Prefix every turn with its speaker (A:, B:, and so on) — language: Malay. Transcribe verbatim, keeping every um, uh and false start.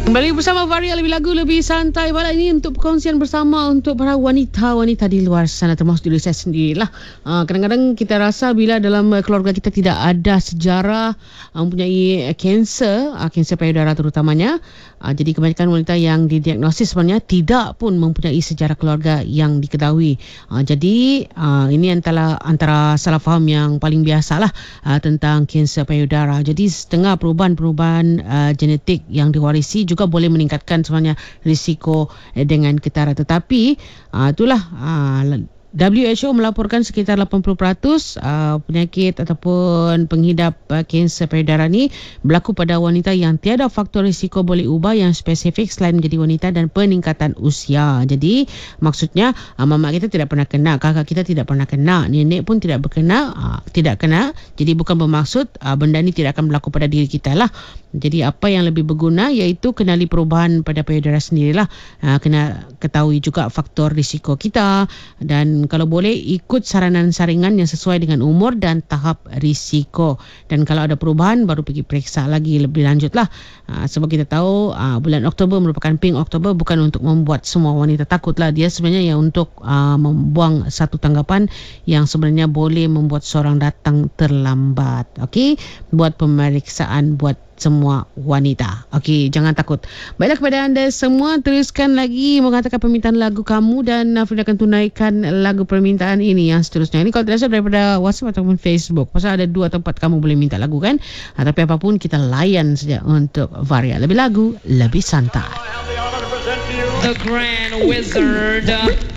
A: Kembali bersama Varia, lebih lagu, lebih santai. Malam ini untuk perkongsian bersama untuk para wanita-wanita di luar sana, termasuk diri saya sendirilah. Uh, kadang-kadang kita rasa bila dalam keluarga kita tidak ada sejarah uh, mempunyai kanser, uh, kanser payudara terutamanya. Uh, jadi kebanyakan wanita yang didiagnosis sebenarnya tidak pun mempunyai sejarah keluarga yang diketahui. Uh, jadi uh, ini antara antara salah faham yang paling biasalah uh, tentang kanser payudara. Jadi setengah perubahan-perubahan uh, genetik yang diwarisi juga boleh meningkatkan sebenarnya risiko eh, dengan ketara. Tetapi uh, itulah uh, W H O melaporkan sekitar lapan puluh peratus uh, penyakit ataupun penghidap uh, kanser payudara ni berlaku pada wanita yang tiada faktor risiko boleh ubah yang spesifik selain menjadi wanita dan peningkatan usia. Jadi maksudnya uh, mamak kita tidak pernah kena, kakak kita tidak pernah kena, nenek pun tidak berkena, uh, tidak kena. Jadi bukan bermaksud uh, benda ni tidak akan berlaku pada diri kita lah. Jadi apa yang lebih berguna iaitu kenali perubahan pada payudara sendirilah. Uh, kena ketahui juga faktor risiko kita dan kalau boleh ikut saranan saringan yang sesuai dengan umur dan tahap risiko. Dan kalau ada perubahan baru pergi periksa lagi lebih lanjut lah. Uh, sebab kita tahu uh, bulan Oktober merupakan Pink Oktober, bukan untuk membuat semua wanita takut lah. Dia sebenarnya yang untuk uh, membuang satu tanggapan yang sebenarnya boleh membuat seorang datang terlambat. Okey, buat pemeriksaan buat semua wanita. Okey, jangan takut. Baiklah, kepada anda semua, teruskan lagi mengatakan permintaan lagu kamu dan Afrida akan tunaikan lagu permintaan ini yang seterusnya. Ini kalau tidak salah daripada WhatsApp ataupun Facebook. Pasal ada dua tempat kamu boleh minta lagu kan. Ha, tapi apapun kita layan saja untuk Varia. Lebih lagu, lebih santai.
B: The Grand Wizard.